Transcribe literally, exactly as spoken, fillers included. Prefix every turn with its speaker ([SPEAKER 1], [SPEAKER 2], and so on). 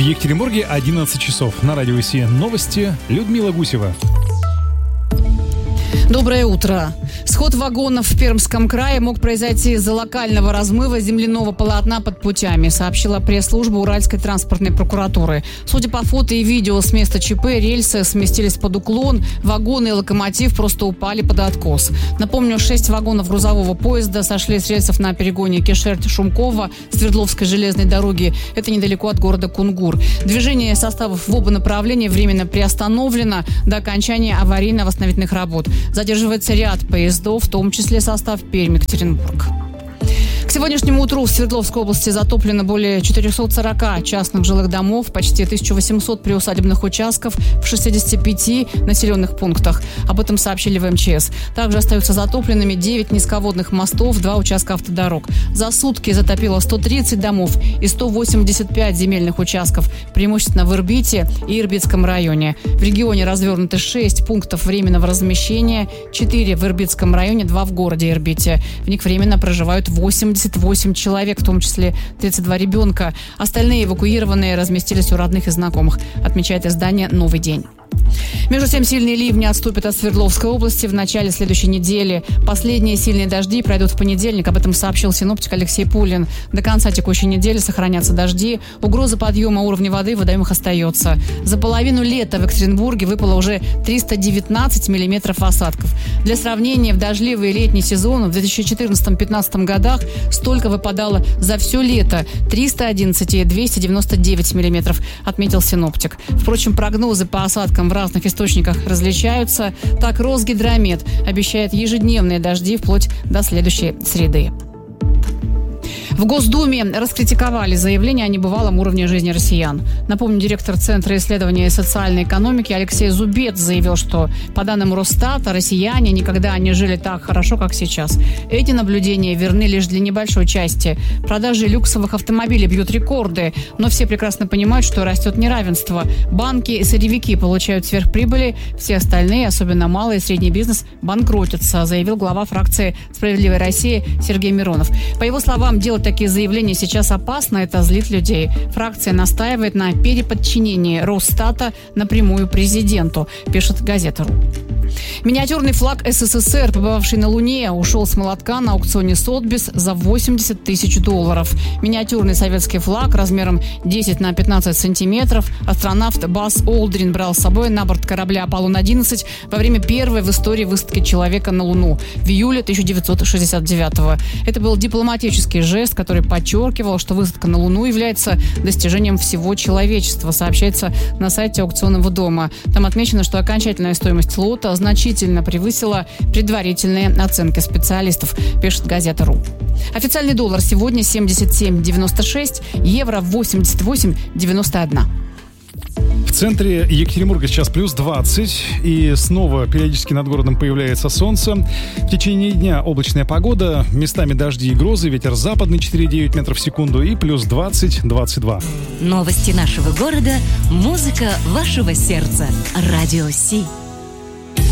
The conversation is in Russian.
[SPEAKER 1] Екатеринбурге одиннадцать часов. На радио СИ новости. Людмила Гусева.
[SPEAKER 2] Доброе утро. Сход вагонов в Пермском крае мог произойти из-за локального размыва земляного полотна под путями, сообщила пресс-служба Уральской транспортной прокуратуры. Судя по фото и видео с места ЧП, рельсы сместились под уклон, вагоны и локомотив просто упали под откос. Напомню, шесть вагонов грузового поезда сошли с рельсов на перегоне Кишер-Шумкова Свердловской железной дороги. Это недалеко от города Кунгур. Движение составов в оба направления временно приостановлено до окончания аварийно-восстановительных работ. Задерживается ряд поездов, в том числе состав Пермь-Екатеринбург. К сегодняшнему утру в Свердловской области затоплено более четыреста сорок частных жилых домов, почти тысяча восемьсот приусадебных участков в шестидесяти пяти населенных пунктах. Об этом сообщили в эм че эс. Также остаются затопленными девять низководных мостов, два участка автодорог. За сутки затопило сто тридцать домов и сто восемьдесят пять земельных участков, преимущественно в Ирбите и Ирбитском районе. В регионе развернуты шесть пунктов временного размещения, четыре в Ирбитском районе, два в городе Ирбите. В них временно проживают восемьдесят восемь человек, в том числе тридцать два ребенка. Остальные эвакуированные разместились у родных и знакомых, отмечает издание «Новый день». Между тем, сильные ливни отступят от Свердловской области в начале следующей недели. Последние сильные дожди пройдут в понедельник. Об этом сообщил синоптик Алексей Пулин. До конца текущей недели сохранятся дожди. Угроза подъема уровня воды в водоемах остается. За половину лета в Екатеринбурге выпало уже триста девятнадцать миллиметров осадков. Для сравнения, в дождливый летний сезон в две тысячи четырнадцатом-пятнадцатом годах столько выпадало за все лето – триста одиннадцать и двести девяносто девять миллиметров, отметил синоптик. Впрочем, прогнозы по осадкам в разных источниках различаются. Так, Росгидромет обещает ежедневные дожди вплоть до следующей среды. В Госдуме раскритиковали заявление о небывалом уровне жизни россиян. Напомню, директор Центра исследований социальной экономики Алексей Зубец заявил, что, по данным Росстата, россияне никогда не жили так хорошо, как сейчас. Эти наблюдения верны лишь для небольшой части. Продажи люксовых автомобилей бьют рекорды, но все прекрасно понимают, что растет неравенство. Банки и сырьевики получают сверхприбыли, все остальные, особенно малый и средний бизнес, банкротятся, заявил глава фракции «Справедливая Россия» Сергей Миронов. По его словам, делать такие заявления сейчас опасно, это злит людей. Фракция настаивает на переподчинении Росстата напрямую президенту, пишет газета «Ру». Миниатюрный флаг эс эс эс эр, побывавший на Луне, ушел с молотка на аукционе Сотбис за восемьдесят тысяч долларов. Миниатюрный советский флаг размером десять на пятнадцать сантиметров астронавт Базз Олдрин брал с собой на борт корабля Аполлон одиннадцать во время первой в истории высадки человека на Луну в июле тысяча девятьсот шестьдесят девятого. Это был дипломатический жест, который подчеркивал, что высадка на Луну является достижением всего человечества, сообщается на сайте аукционного дома. Там отмечено, что окончательная стоимость лота значительно превысила предварительные оценки специалистов, пишет газета «Ру». Официальный доллар сегодня семьдесят семь девяносто шесть, евро восемьдесят восемь девяносто один.
[SPEAKER 1] В центре Екатеринбурга сейчас плюс двадцать, и снова периодически над городом появляется солнце. В течение дня облачная погода, местами дожди и грозы, ветер западный четыре и девять метров в секунду и плюс двадцать двадцать два.
[SPEAKER 3] Новости нашего города, музыка вашего сердца. Радио СИ.